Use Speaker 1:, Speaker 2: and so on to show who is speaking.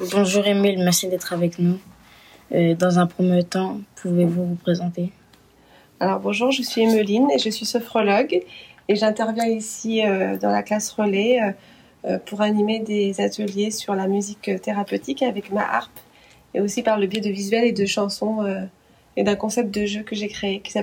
Speaker 1: Bonjour Émile, merci d'être avec nous. Dans un premier temps, pouvez-vous vous présenter?
Speaker 2: Alors bonjour, je suis Emeline et je suis sophrologue et j'interviens ici dans la classe relais pour animer des ateliers sur la musique thérapeutique avec ma harpe et aussi par le biais de visuels et de chansons et d'un concept de jeu que j'ai créé qui s'appelle